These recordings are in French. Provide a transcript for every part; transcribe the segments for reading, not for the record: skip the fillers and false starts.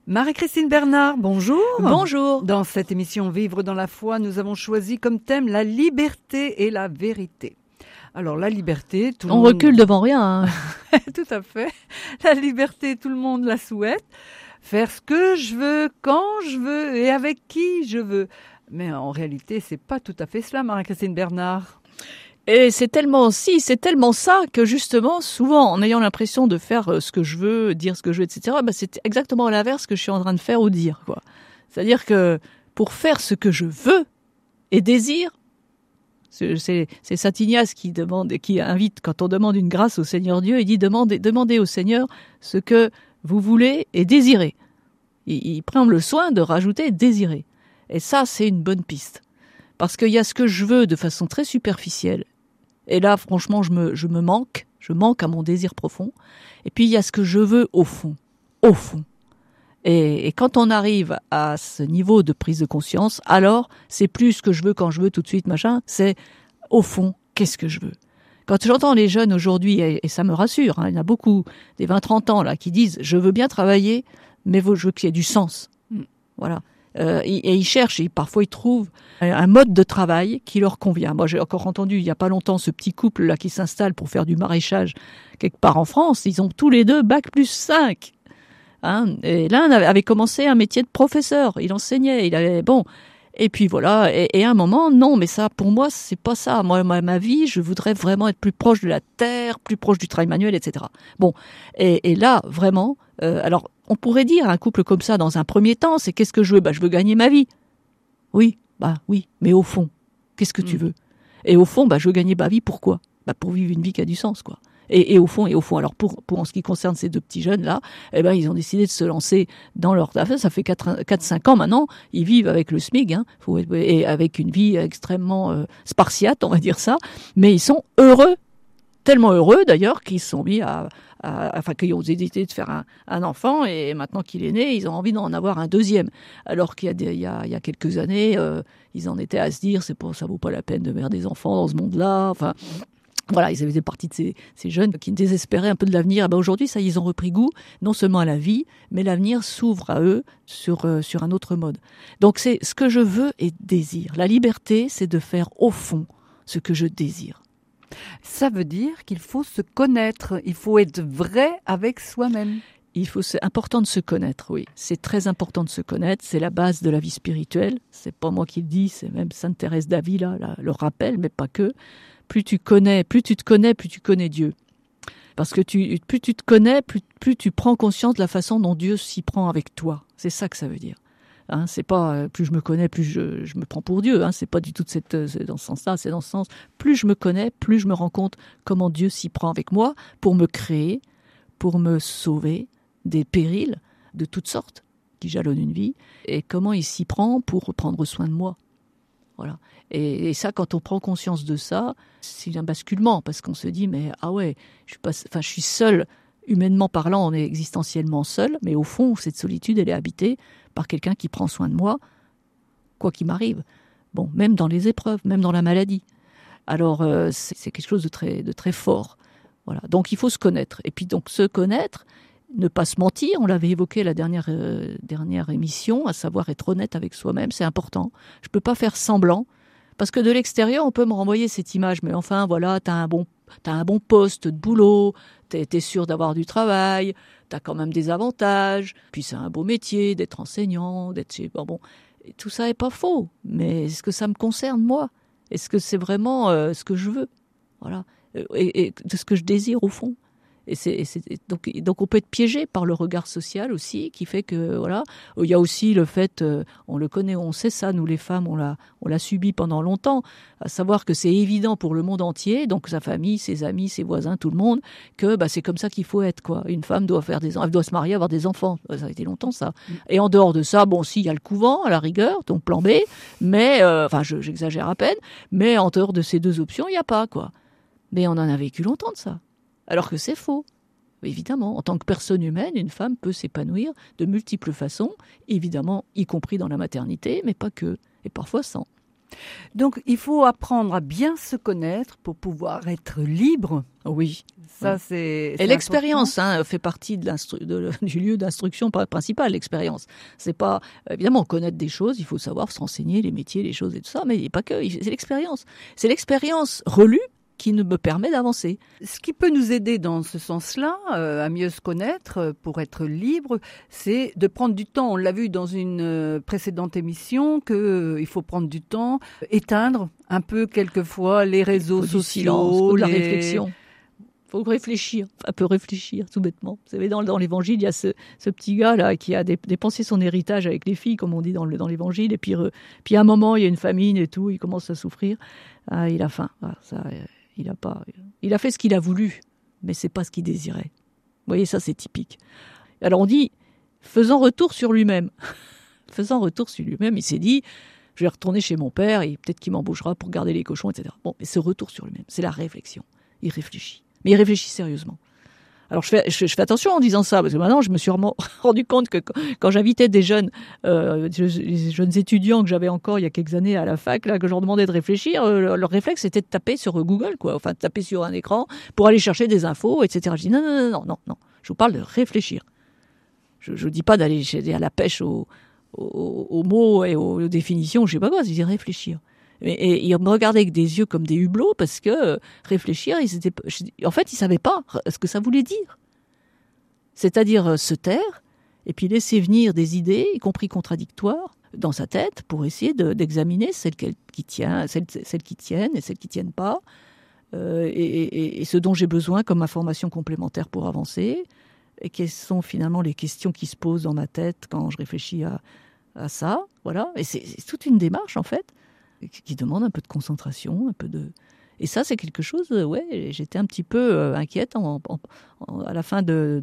Marie-Christine Bernard, bonjour. Bonjour. Dans cette émission Vivre dans la foi, nous avons choisi comme thème la liberté et la vérité. Alors la liberté, on recule devant rien. Tout à fait. La liberté, tout le monde la souhaite. Faire ce que je veux, quand je veux et avec qui je veux. Mais en réalité, c'est pas tout à fait cela, Marie-Christine Bernard. Et c'est tellement ça que justement, souvent, en ayant l'impression de faire ce que je veux, dire ce que je veux, etc., c'est exactement l'inverse que je suis en train de faire ou dire, quoi. C'est-à-dire que pour faire ce que je veux et désire, c'est saint Ignace qui invite, quand on demande une grâce au Seigneur Dieu, il dit demandez au Seigneur ce que vous voulez et désirez. Il prend le soin de rajouter désirer. Et ça, c'est une bonne piste. Parce qu'il y a ce que je veux de façon très superficielle. Et là, franchement, je manque à mon désir profond. Et puis, il y a ce que je veux au fond. Et quand on arrive à ce niveau de prise de conscience, alors, c'est plus ce que je veux quand je veux tout de suite, machin, c'est au fond, qu'est-ce que je veux? Quand j'entends les jeunes aujourd'hui, et ça me rassure, il y en a beaucoup, des 20-30 ans, là, qui disent, je veux bien travailler, mais je veux qu'il y ait du sens. Voilà. Et ils cherchent, et parfois ils trouvent un mode de travail qui leur convient. Moi, j'ai encore entendu il y a pas longtemps ce petit couple là qui s'installe pour faire du maraîchage quelque part en France. Ils ont tous les deux bac+5. Et l'un avait commencé un métier de professeur. Il enseignait. Et puis voilà. Et à un moment, non, mais ça, pour moi, c'est pas ça. Moi, ma vie, je voudrais vraiment être plus proche de la terre, plus proche du travail manuel, etc. Bon. Et là, vraiment, alors, on pourrait dire un couple comme ça, dans un premier temps, c'est qu'est-ce que je veux? Je veux gagner ma vie. Oui, mais au fond, qu'est-ce que tu veux? Et au fond, je veux gagner ma vie, pourquoi? Pour vivre une vie qui a du sens, quoi. Et au fond. Alors, pour en ce qui concerne ces deux petits jeunes-là, ils ont décidé de se lancer dans leur affaire. Ça fait 4-5 ans maintenant, ils vivent avec le SMIC, et avec une vie extrêmement spartiate, on va dire ça. Mais ils sont heureux, tellement heureux d'ailleurs, qu'ils se sont mis qu'ils ont décidé de faire un enfant, et maintenant qu'il est né, ils ont envie d'en avoir un deuxième. Alors qu'il y a quelques années, ils en étaient à se dire, ça vaut pas la peine de faire des enfants dans ce monde-là. Enfin, voilà, ils faisaient partie de ces jeunes qui désespéraient un peu de l'avenir. Aujourd'hui, ça, ils ont repris goût, non seulement à la vie, mais l'avenir s'ouvre à eux sur un autre mode. Donc, c'est ce que je veux et désire. La liberté, c'est de faire au fond ce que je désire. Ça veut dire qu'il faut se connaître, il faut être vrai avec soi-même. C'est important de se connaître, oui. C'est très important de se connaître, c'est la base de la vie spirituelle. C'est pas moi qui le dis, c'est même Sainte Thérèse d'Avila le rappelle, mais pas que. Plus tu te connais, plus tu connais Dieu. Parce que plus tu te connais, plus tu prends conscience de la façon dont Dieu s'y prend avec toi. C'est ça que ça veut dire. C'est pas plus je me connais, plus je me prends pour Dieu. C'est pas du tout dans ce sens-là. C'est dans ce sens, plus je me connais, plus je me rends compte comment Dieu s'y prend avec moi pour me créer, pour me sauver des périls de toutes sortes qui jalonnent une vie, et comment il s'y prend pour prendre soin de moi. Voilà. Et ça, quand on prend conscience de ça, c'est un basculement, parce qu'on se dit, mais je suis seul, humainement parlant, on est existentiellement seul, mais au fond, cette solitude, elle est habitée par quelqu'un qui prend soin de moi, quoi qu'il m'arrive. Bon, même dans les épreuves, même dans la maladie. Alors, c'est quelque chose de très fort. Voilà. Donc, il faut se connaître. Et puis, donc, se connaître, ne pas se mentir, on l'avait évoqué la dernière émission, à savoir être honnête avec soi-même, c'est important. Je peux pas faire semblant, parce que de l'extérieur, on peut me renvoyer cette image, mais enfin, voilà, t'as un bon poste de boulot, t'es sûr d'avoir du travail, t'as quand même des avantages, puis c'est un beau métier d'être enseignant, d'être chez... Bon, tout ça est pas faux, mais est-ce que ça me concerne, moi? Est-ce que c'est vraiment ce que je veux? Voilà. Et de ce que je désire, au fond. Donc on peut être piégé par le regard social aussi, qui fait que voilà. Il y a aussi le fait, on le connaît, on sait ça, nous les femmes, on l'a subi pendant longtemps, à savoir que c'est évident pour le monde entier, donc sa famille, ses amis, ses voisins, tout le monde, que c'est comme ça qu'il faut être, quoi. Une femme doit elle doit se marier, avoir des enfants. Ça a été longtemps ça. Et en dehors de ça, il y a le couvent à la rigueur, donc plan B, mais j'exagère à peine, mais en dehors de ces deux options, il y a pas, quoi. Mais on en a vécu longtemps de ça. Alors que c'est faux. Évidemment, en tant que personne humaine, une femme peut s'épanouir de multiples façons, évidemment, y compris dans la maternité, mais pas que, et parfois sans. Donc, il faut apprendre à bien se connaître pour pouvoir être libre. Oui. Ça, Oui. c'est Et l'expérience fait partie du lieu d'instruction principal, l'expérience. C'est pas, évidemment, connaître des choses, il faut savoir se renseigner, les métiers, les choses et tout ça, mais pas que, c'est l'expérience. C'est l'expérience relue qui me permet d'avancer. Ce qui peut nous aider dans ce sens-là, à mieux se connaître, pour être libre, c'est de prendre du temps. On l'a vu dans une précédente émission qu'il faut prendre du temps, éteindre un peu quelquefois les réseaux sociaux. Du silence, faut de la réflexion. Il faut réfléchir, un peu réfléchir, tout bêtement. Vous savez, dans l'Évangile, il y a ce petit gars-là qui a dépensé son héritage avec les filles, comme on dit dans l'Évangile, et puis à un moment, il y a une famine et tout, il commence à souffrir. Il a faim. Il a fait ce qu'il a voulu, mais c'est pas ce qu'il désirait. Vous voyez, ça, c'est typique. Alors, on dit, faisant retour sur lui-même. Faisant retour sur lui-même, il s'est dit, je vais retourner chez mon père, et peut-être qu'il m'embauchera pour garder les cochons, etc. Bon, mais ce retour sur lui-même, c'est la réflexion. Il réfléchit. Mais il réfléchit sérieusement. Alors, je fais attention en disant ça, parce que maintenant, je me suis rendu compte que quand j'invitais des jeunes étudiants que j'avais encore il y a quelques années à la fac, là, que je leur demandais de réfléchir, leur réflexe, c'était de taper sur Google, quoi. Enfin, de taper sur un écran pour aller chercher des infos, etc. Je dis non. Je vous parle de réfléchir. Je ne dis pas d'aller à la pêche aux mots et aux définitions, je sais pas quoi, je dis réfléchir. Et ils me regardaient avec des yeux comme des hublots parce que réfléchir, en fait, ils savaient pas ce que ça voulait dire. C'est-à-dire se taire et puis laisser venir des idées, y compris contradictoires, dans sa tête pour essayer d'examiner celles qui tiennent et celles qui tiennent pas, et ce dont j'ai besoin comme information complémentaire pour avancer. Et quelles sont finalement les questions qui se posent dans ma tête quand je réfléchis à ça. Voilà. Et c'est toute une démarche, en fait, qui demande un peu de concentration, Et ça, c'est quelque chose, j'étais un petit peu inquiète à la fin de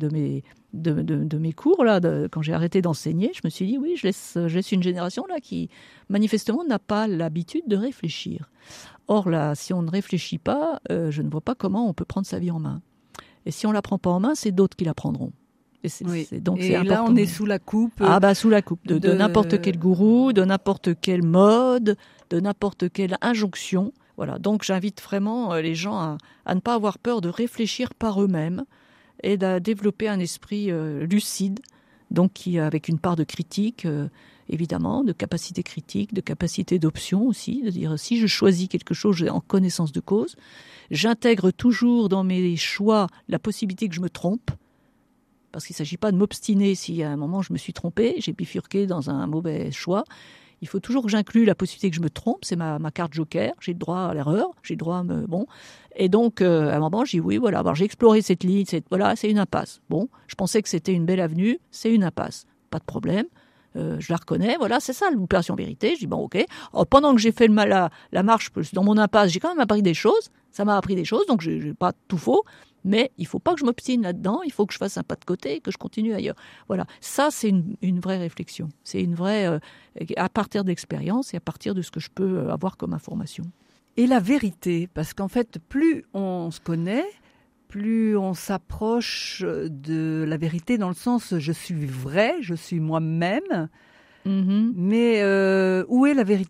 mes cours, là, quand j'ai arrêté d'enseigner. Je me suis dit, oui, je laisse une génération là qui, manifestement, n'a pas l'habitude de réfléchir. Or, là, si on ne réfléchit pas, je ne vois pas comment on peut prendre sa vie en main. Et si on ne la prend pas en main, c'est d'autres qui la prendront. Donc, c'est là, important. on est sous la coupe. Sous la coupe de n'importe quel gourou, de n'importe quelle mode, de n'importe quelle injonction. Voilà. Donc, j'invite vraiment les gens à ne pas avoir peur de réfléchir par eux-mêmes et de développer un esprit lucide, donc avec une part de critique, évidemment, de capacité critique, de capacité d'option aussi, de dire si je choisis quelque chose en connaissance de cause, j'intègre toujours dans mes choix la possibilité que je me trompe. Parce qu'il ne s'agit pas de m'obstiner si à un moment je me suis trompée, j'ai bifurqué dans un mauvais choix. Il faut toujours que j'inclue la possibilité que je me trompe, c'est ma carte joker, j'ai le droit à l'erreur, j'ai le droit à Bon. Et donc, à un moment, je dis oui, voilà, alors j'ai exploré cette ligne, c'est une impasse. Bon, je pensais que c'était une belle avenue, c'est une impasse. Pas de problème, je la reconnais, voilà, c'est ça l'opération vérité. Je dis bon, ok. Alors, pendant que j'ai fait la marche dans mon impasse, j'ai quand même appris des choses, ça m'a appris des choses, donc je n'ai pas tout faux. Mais il ne faut pas que je m'obstine là-dedans, il faut que je fasse un pas de côté et que je continue ailleurs. Voilà, ça c'est une vraie réflexion. C'est une vraie, à partir d'expérience et à partir de ce que je peux avoir comme information. Et la vérité, parce qu'en fait, plus on se connaît, plus on s'approche de la vérité dans le sens je suis vrai, je suis moi-même. Mm-hmm. Mais où est la vérité ?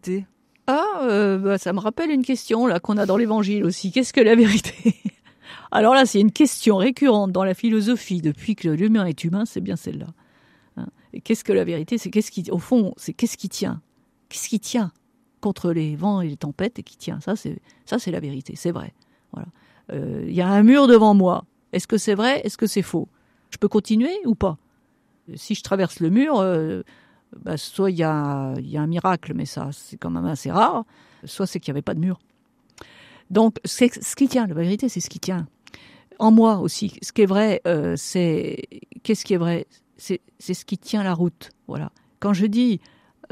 Ça me rappelle une question là qu'on a dans l'Évangile aussi. Qu'est-ce que la vérité ? Alors là, c'est une question récurrente dans la philosophie depuis que l'humain est humain, c'est bien celle-là. Et qu'est-ce que la vérité ? C'est qu'est-ce qui tient ? Qu'est-ce qui tient contre les vents et les tempêtes et qui tient ? Ça, c'est la vérité, c'est vrai. Voilà. Y a un mur devant moi. Est-ce que c'est vrai ? Est-ce que c'est faux ? Je peux continuer ou pas ? Si je traverse le mur, soit il y a un miracle, mais ça, c'est quand même assez rare. Soit c'est qu'il n'y avait pas de mur. Donc, c'est ce qui tient. La vérité, c'est ce qui tient. En moi aussi, ce qui est vrai, qu'est-ce qui est vrai ? C'est ce qui tient la route. Voilà. Quand je dis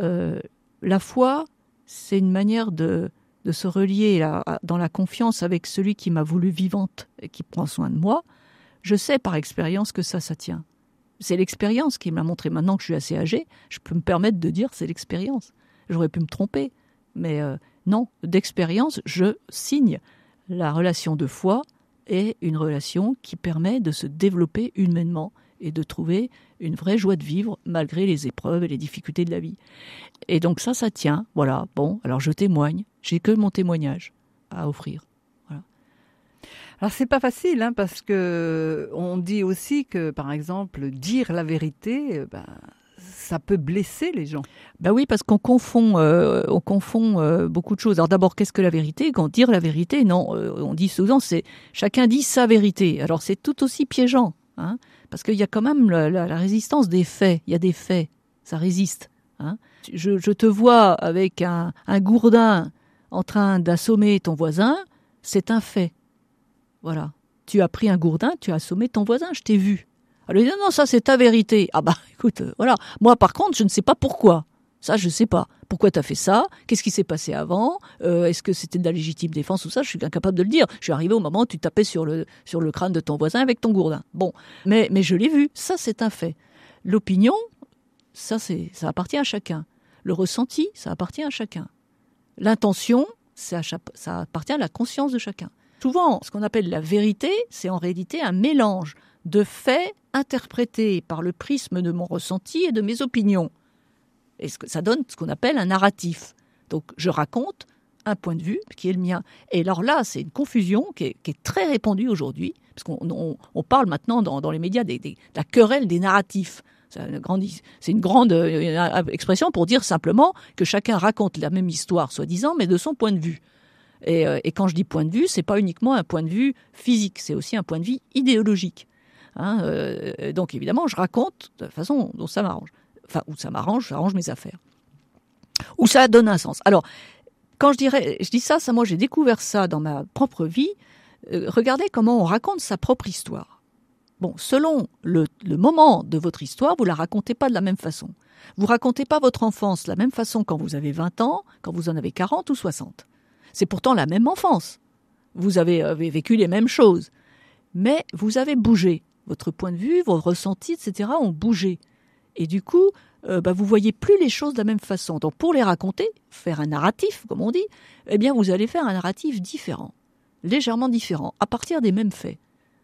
la foi, c'est une manière de se relier dans la confiance avec celui qui m'a voulu vivante et qui prend soin de moi. Je sais par expérience que ça tient. C'est l'expérience qui me l'a montré. Maintenant que je suis assez âgée, je peux me permettre de dire c'est l'expérience. J'aurais pu me tromper, mais non, d'expérience, je signe. La relation de foi est une relation qui permet de se développer humainement et de trouver une vraie joie de vivre malgré les épreuves et les difficultés de la vie. Et donc ça tient. Voilà. Bon, alors je témoigne. J'ai que mon témoignage à offrir. Voilà. Alors c'est pas facile, hein, parce que on dit aussi que, par exemple, dire la vérité, ça peut blesser les gens. Ben oui, parce qu'on confond beaucoup de choses. Alors d'abord, qu'est-ce que la vérité? Quand dire la vérité, non, on dit souvent, c'est chacun dit sa vérité. Alors c'est tout aussi piégeant, hein, parce qu'il y a quand même la résistance des faits. Il y a des faits, ça résiste. Hein. Je te vois avec un gourdin en train d'assommer ton voisin, c'est un fait. Voilà. Tu as pris un gourdin, tu as assommé ton voisin, je t'ai vu. Alors, il dit, non, ça, c'est ta vérité. Ah bah, écoute, voilà. Moi, par contre, je ne sais pas pourquoi. Ça, je ne sais pas. Pourquoi tu as fait ça? Qu'est-ce qui s'est passé avant? Est-ce que c'était de la légitime défense ou ça? Je suis incapable de le dire. Je suis arrivé au moment où tu tapais sur le crâne de ton voisin avec ton gourdin. Bon. Mais je l'ai vu. Ça, c'est un fait. L'opinion, ça appartient à chacun. Le ressenti, ça appartient à chacun. L'intention, ça appartient à la conscience de chacun. Souvent, ce qu'on appelle la vérité, c'est en réalité un mélange de faits interprétés par le prisme de mon ressenti et de mes opinions. Et ça donne ce qu'on appelle un narratif. Donc, je raconte un point de vue qui est le mien. Et alors là, c'est une confusion qui est très répandue aujourd'hui, parce qu'on parle maintenant dans les médias de la querelle des narratifs. C'est une grande expression pour dire simplement que chacun raconte la même histoire, soi-disant, mais de son point de vue. Et quand je dis point de vue, c'est pas uniquement un point de vue physique, c'est aussi un point de vue idéologique. Hein, donc évidemment, je raconte de la façon dont ça m'arrange. Enfin, où ça m'arrange, j'arrange mes affaires. Où ça donne un sens. Alors, quand je dis ça, moi j'ai découvert ça dans ma propre vie. Regardez comment on raconte sa propre histoire. Bon, selon le moment de votre histoire, vous la racontez pas de la même façon. Vous racontez pas votre enfance de la même façon quand vous avez 20 ans, quand vous en avez 40 ou 60. C'est pourtant la même enfance. Vous avez vécu les mêmes choses. Mais vous avez bougé. Votre point de vue, vos ressentis, etc. ont bougé. Et du coup, vous voyez plus les choses de la même façon. Donc pour les raconter, faire un narratif, comme on dit, eh bien vous allez faire un narratif différent. Légèrement différent, à partir des mêmes faits.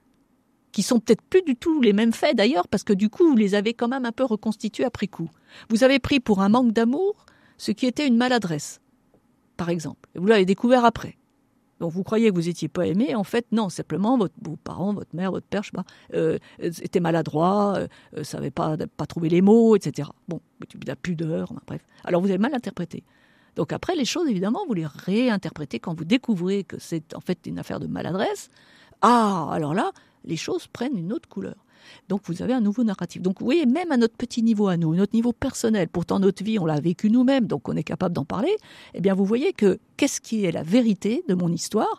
Qui sont peut-être plus du tout les mêmes faits d'ailleurs, parce que du coup, vous les avez quand même un peu reconstitués après coup. Vous avez pris pour un manque d'amour ce qui était une maladresse, par exemple. Et vous l'avez découvert après. Donc vous croyez que vous n'étiez pas aimé, en fait non, simplement vos parents, votre mère, votre père, je sais pas, étaient maladroits, ne savaient pas trouver les mots, etc. Bon, la pudeur, bref. Alors vous avez mal interprété. Donc après, les choses, évidemment, vous les réinterprétez quand vous découvrez que c'est en fait une affaire de maladresse. Ah, alors là, les choses prennent une autre couleur. Donc vous avez un nouveau narratif. Donc vous voyez, même à notre petit niveau à nous, notre niveau personnel, pourtant notre vie, on l'a vécu nous-mêmes, donc on est capable d'en parler, eh bien vous voyez que qu'est-ce qui est la vérité de mon histoire?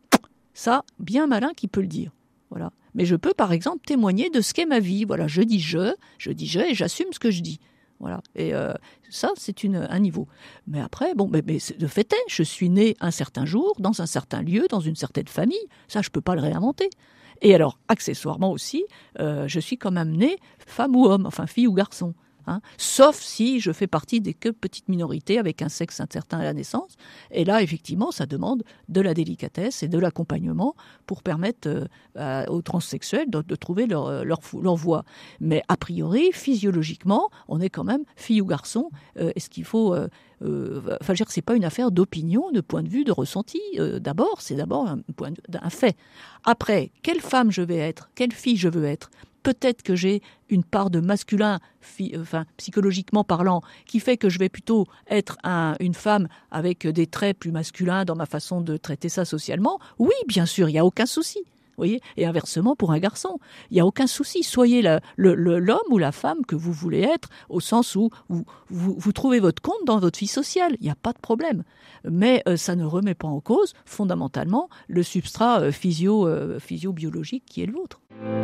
Ça, bien malin qui peut le dire. Voilà. Mais je peux par exemple témoigner de ce qu'est ma vie. Voilà, je dis je et j'assume ce que je dis. Voilà. Et ça, c'est un niveau. Mais après, mais de fait est, je suis né un certain jour, dans un certain lieu, dans une certaine famille. Ça, je peux pas le réinventer. Et alors, accessoirement aussi, je suis quand même née femme ou homme, enfin fille ou garçon. Hein, sauf si je fais partie des que petites minorités avec un sexe incertain à la naissance. Et là, effectivement, ça demande de la délicatesse et de l'accompagnement pour permettre aux transsexuels de trouver leur voie. Mais a priori, physiologiquement, on est quand même fille ou garçon. Est-ce qu'il faut... c'est pas une affaire d'opinion, de point de vue, de ressenti. C'est d'abord un fait. Après, quelle femme je vais être, quelle fille je veux être. Peut-être que j'ai une part de masculin, psychologiquement parlant, qui fait que je vais plutôt être une femme avec des traits plus masculins dans ma façon de traiter ça socialement. Oui, bien sûr, il n'y a aucun souci. Vous voyez, et inversement pour un garçon, il n'y a aucun souci. Soyez l'homme ou la femme que vous voulez être, au sens où vous trouvez votre compte dans votre vie sociale. Il n'y a pas de problème. Mais ça ne remet pas en cause, fondamentalement, le substrat physio-biologique qui est le vôtre.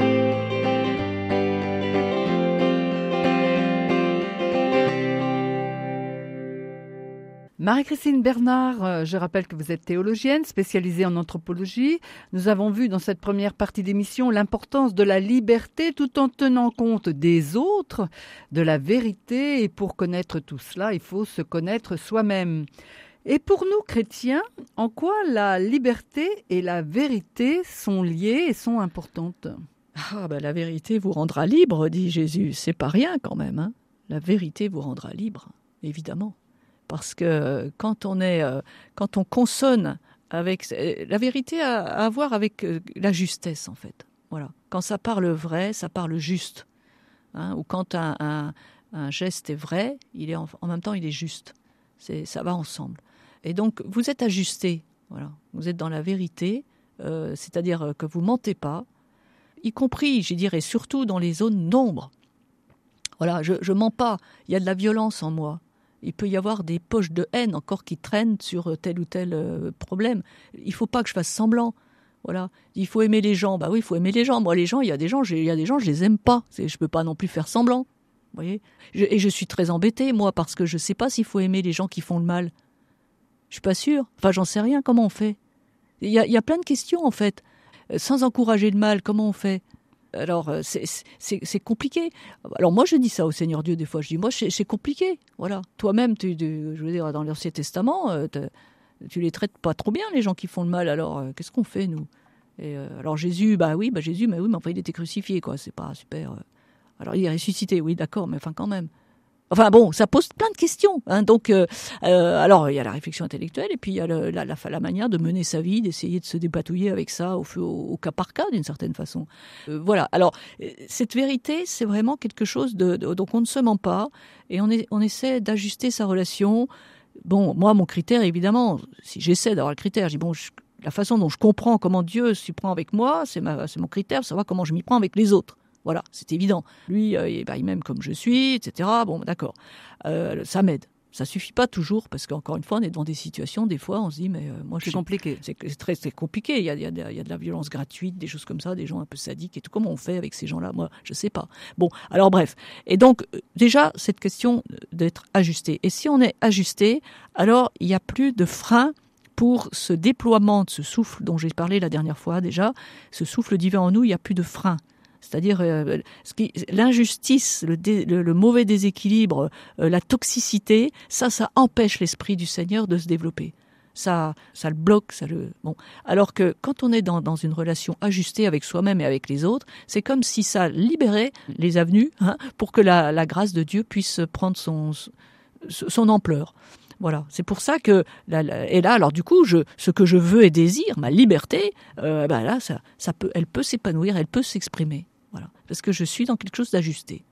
Marie-Christine Bernard, je rappelle que vous êtes théologienne, spécialisée en anthropologie. Nous avons vu dans cette première partie d'émission l'importance de la liberté tout en tenant compte des autres, de la vérité. Et pour connaître tout cela, il faut se connaître soi-même. Et pour nous, chrétiens, en quoi la liberté et la vérité sont liées et sont importantes ? Ah, ben, la vérité vous rendra libre, dit Jésus. C'est pas rien quand même, hein. La vérité vous rendra libre, évidemment. Parce que quand on consonne avec la vérité à voir avec la justesse, en fait. Voilà. Quand ça parle vrai, ça parle juste. Hein, ou quand un geste est vrai, en même temps il est juste. Ça va ensemble. Et donc vous êtes ajusté. Voilà. Vous êtes dans la vérité, c'est-à-dire que vous mentez pas, y compris, je dirais, surtout dans les zones d'ombre. Voilà, je mens pas. Il y a de la violence en moi. Il peut y avoir des poches de haine encore qui traînent sur tel ou tel problème. Il faut pas que je fasse semblant. Voilà. Il faut aimer les gens. Bah oui, il faut aimer les gens. Moi, il y a des gens, je les aime pas. Je peux pas non plus faire semblant. Vous voyez. Et je suis très embêtée, moi, parce que je sais pas s'il faut aimer les gens qui font le mal. Je suis pas sûre. Enfin, j'en sais rien. Comment on fait? Il y a plein de questions, en fait. Sans encourager le mal, comment on fait? Alors, c'est compliqué. Alors, moi, je dis ça au Seigneur Dieu, des fois. Je dis, moi, c'est compliqué. Voilà. Toi-même, je veux dire, dans l'Ancien Testament, tu les traites pas trop bien, les gens qui font le mal. Alors, qu'est-ce qu'on fait, nous? Et alors, Jésus, Jésus, mais enfin, il était crucifié, quoi. C'est pas super. Alors, il est ressuscité, oui, d'accord, mais enfin, quand même. Enfin bon, ça pose plein de questions. Hein, donc, alors il y a la réflexion intellectuelle et puis il y a la manière de mener sa vie, d'essayer de se dépatouiller avec ça au cas par cas d'une certaine façon. Voilà. Alors cette vérité, c'est vraiment quelque chose donc on ne se ment pas et on essaie d'ajuster sa relation. Bon, moi mon critère évidemment, si j'essaie d'avoir le critère, je dis bon, la façon dont je comprends comment Dieu s'y prend avec moi, c'est mon critère, savoir comment je m'y prends avec les autres. Voilà, c'est évident. Lui, il m'aime comme je suis, etc. Bon, d'accord. Ça m'aide. Ça suffit pas toujours, parce qu'encore une fois, on est dans des situations, des fois, on se dit, mais moi, c'est compliqué. C'est très compliqué. Il y a de la violence gratuite, des choses comme ça, des gens un peu sadiques et tout. Comment on fait avec ces gens-là? Moi, je sais pas. Bon, alors bref. Et donc, déjà, cette question d'être ajusté. Et si on est ajusté, alors il n'y a plus de frein pour ce déploiement de ce souffle dont j'ai parlé la dernière fois déjà. Ce souffle divin en nous, il n'y a plus de frein. C'est-à-dire l'injustice, le mauvais déséquilibre, la toxicité, ça empêche l'esprit du Seigneur de se développer. Ça le bloque, bon. Alors que quand on est dans une relation ajustée avec soi-même et avec les autres, c'est comme si ça libérait les avenues, hein, pour que la grâce de Dieu puisse prendre son ampleur. Voilà, c'est pour ça que alors du coup, ce que je veux et désire, ma liberté, là, elle peut s'épanouir, elle peut s'exprimer. Voilà, parce que je suis dans quelque chose d'ajusté.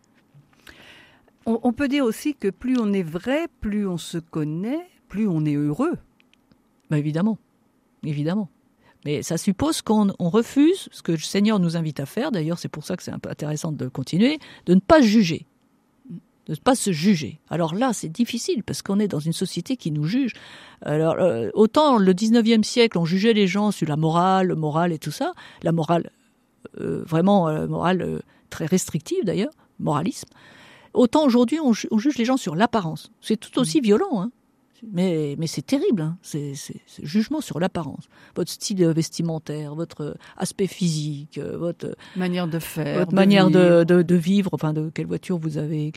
On peut dire aussi que plus on est vrai, plus on se connaît, plus on est heureux. Évidemment. Mais ça suppose qu'on refuse ce que le Seigneur nous invite à faire. D'ailleurs, c'est pour ça que c'est un peu intéressant de continuer, de ne pas juger. De ne pas se juger. Alors là, c'est difficile parce qu'on est dans une société qui nous juge. Alors, autant le 19e siècle, on jugeait les gens sur la morale, le moral et tout ça. La morale, morale très restrictive d'ailleurs, moralisme. Autant aujourd'hui, on juge les gens sur l'apparence. C'est tout aussi violent, hein. Mais c'est terrible, hein. C'est jugement sur l'apparence. Votre style vestimentaire, votre aspect physique, votre manière de faire, votre manière de vivre, enfin de quelle voiture vous avez,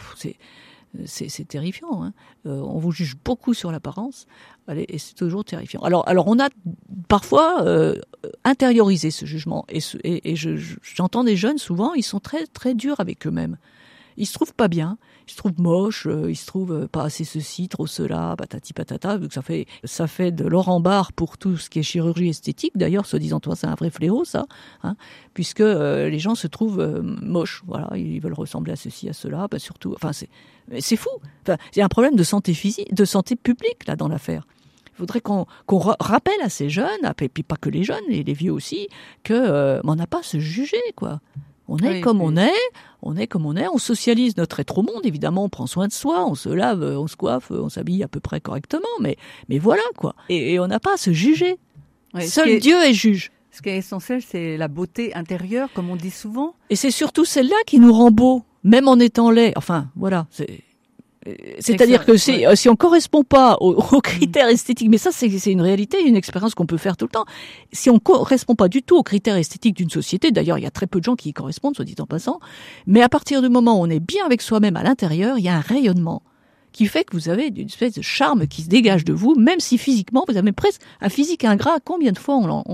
c'est terrifiant, hein. On vous juge beaucoup sur l'apparence, et c'est toujours terrifiant. Alors on a parfois intériorisé ce jugement, et j'entends des jeunes souvent, ils sont très très durs avec eux-mêmes. Ils se trouvent pas bien, ils se trouvent moches, ils se trouvent pas assez ceci, trop cela, patati patata, vu que ça fait de l'or en barre pour tout ce qui est chirurgie esthétique. D'ailleurs, soi-disant, c'est un vrai fléau, ça, hein, puisque les gens se trouvent moches. Voilà, ils veulent ressembler à ceci, à cela, surtout. Enfin, c'est fou. Enfin, il y a un problème de santé physique, de santé publique là dans l'affaire. Il faudrait qu'on rappelle à ces jeunes, et puis pas que les jeunes, et les vieux aussi, que on n'a pas à se juger, quoi. On est comme on est, on socialise notre être au monde, évidemment, on prend soin de soi, on se lave, on se coiffe, on s'habille à peu près correctement, mais voilà, quoi. Et on n'a pas à se juger. Seul Dieu est juge. Ce qui est essentiel, c'est la beauté intérieure, comme on dit souvent. Et c'est surtout celle-là qui nous rend beaux, même en étant laid. Enfin, voilà, c'est-à-dire que si on correspond pas aux critères esthétiques, mais ça c'est une réalité, une expérience qu'on peut faire tout le temps. Si on correspond pas du tout aux critères esthétiques d'une société, d'ailleurs il y a très peu de gens qui y correspondent, soit dit en passant, mais à partir du moment où on est bien avec soi-même à l'intérieur, il y a un rayonnement qui fait que vous avez une espèce de charme qui se dégage de vous, même si physiquement, vous avez presque un physique ingrat. Combien de fois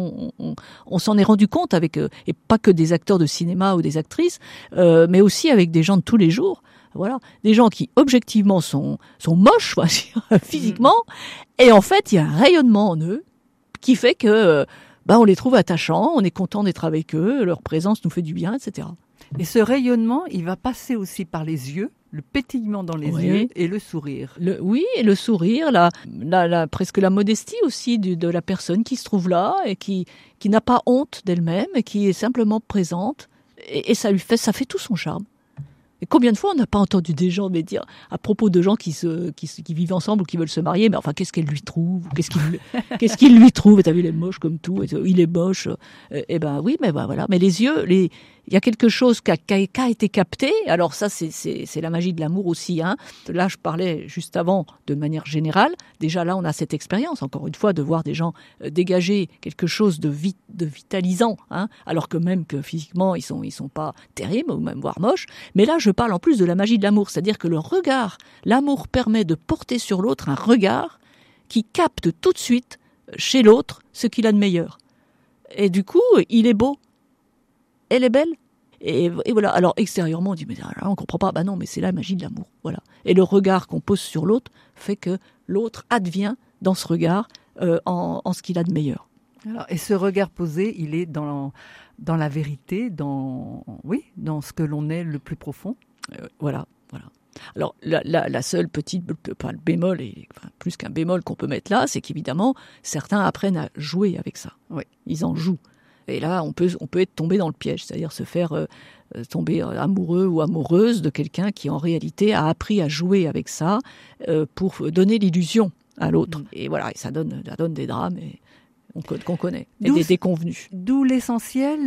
on s'en est rendu compte avec, et pas que des acteurs de cinéma ou des actrices, mais aussi avec des gens de tous les jours. Voilà, des gens qui objectivement sont moches, physiquement, et en fait, il y a un rayonnement en eux qui fait que on les trouve attachants, on est content d'être avec eux, leur présence nous fait du bien, etc. Et ce rayonnement, il va passer aussi par les yeux, le pétillement dans les yeux et le sourire. Et le sourire, presque la modestie aussi de la personne qui se trouve là et qui n'a pas honte d'elle-même et qui est simplement présente. Et ça fait tout son charme. Et combien de fois on n'a pas entendu des gens dire à propos de gens qui vivent ensemble ou qui veulent se marier, mais enfin qu'est-ce qu'elle lui trouve, qu'est-ce qu'il lui trouve, t'as vu, il est moche comme tout, il est moche. Et ben oui, mais voilà. Mais les yeux, il y a quelque chose qui a été capté. Alors ça, c'est la magie de l'amour aussi. Hein. Là, je parlais juste avant de manière générale. Déjà là, on a cette expérience, encore une fois, de voir des gens dégager quelque chose de vitalisant, hein, alors que même que physiquement, ils sont pas terribles ou même voire moches. Mais là, je parle en plus de la magie de l'amour, c'est-à-dire que le regard, l'amour permet de porter sur l'autre un regard qui capte tout de suite chez l'autre ce qu'il a de meilleur. Et du coup, il est beau. Elle est belle. Et voilà. Alors, extérieurement, on dit, mais là, on comprend pas. Bah non, mais c'est la magie de l'amour. Voilà. Et le regard qu'on pose sur l'autre fait que l'autre advient dans ce regard en ce qu'il a de meilleur. Alors, et ce regard posé, il est dans la vérité, dans ce que l'on est le plus profond. Voilà. Alors, la seule petite, le bémol, plus qu'un bémol qu'on peut mettre là, c'est qu'évidemment, certains apprennent à jouer avec ça. Oui. Ils en jouent. Et là, on peut être tombé dans le piège, c'est-à-dire se faire tomber amoureux ou amoureuse de quelqu'un qui, en réalité, a appris à jouer avec ça pour donner l'illusion à l'autre. Et voilà, et ça donne des drames qu'on connaît, et des déconvenus. D'où l'essentiel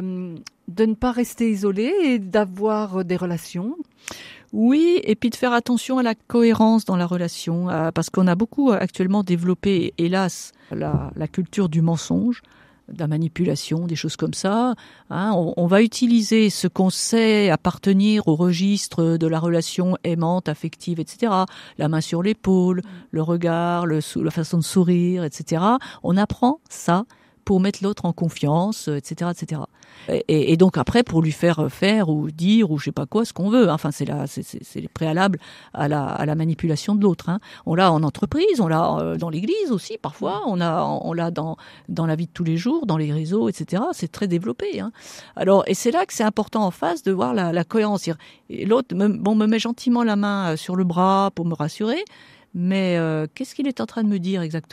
de ne pas rester isolé et d'avoir des relations. Oui, et puis de faire attention à la cohérence dans la relation, parce qu'on a beaucoup actuellement développé, hélas, la culture du mensonge, de la manipulation, des choses comme ça. Hein, on va utiliser ce qu'on sait appartenir au registre de la relation aimante, affective, etc. La main sur l'épaule, le regard, la façon de sourire, etc. On apprend ça pour mettre l'autre en confiance, etc., etc. Et donc après, pour lui faire faire ou dire ou je sais pas quoi, ce qu'on veut. Enfin, c'est les préalables à la manipulation de l'autre. Hein. On l'a en entreprise, on l'a dans l'église aussi parfois, on l'a dans la vie de tous les jours, dans les réseaux, etc. C'est très développé. Hein. Alors, et c'est là que c'est important en face de voir la cohérence. Et l'autre me met gentiment la main sur le bras pour me rassurer, mais qu'est-ce qu'il est en train de me dire exactement ?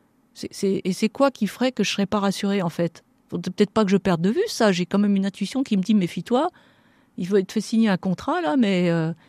Et c'est quoi qui ferait que je serais pas rassurée, en fait ? Faudrait peut-être pas que je perde de vue ça. J'ai quand même une intuition qui me dit, méfie-toi, il faut te faire signer un contrat, là, mais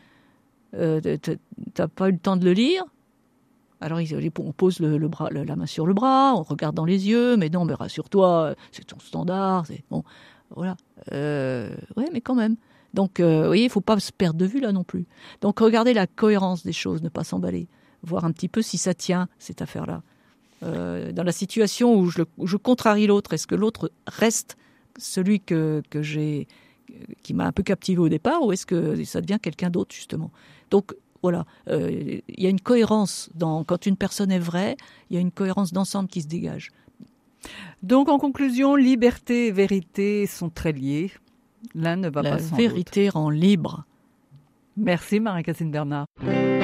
t'as pas eu le temps de le lire. Alors, on pose la main sur le bras, on regarde dans les yeux, mais non, mais rassure-toi, c'est ton standard, c'est bon, voilà. Ouais, mais quand même. Donc, vous voyez, il faut pas se perdre de vue, là, non plus. Donc, regardez la cohérence des choses, ne pas s'emballer. Voir un petit peu si ça tient, cette affaire-là. Dans la situation où je contrarie l'autre, est-ce que l'autre reste celui qui m'a un peu captivé au départ, ou est-ce que ça devient quelqu'un d'autre, justement ? Donc, voilà, il y a une cohérence quand une personne est vraie, il y a une cohérence d'ensemble qui se dégage. Donc, en conclusion, liberté et vérité sont très liés. L'un ne va pas sans l'autre. La vérité rend libre. Merci Marie-Cassine Bernard.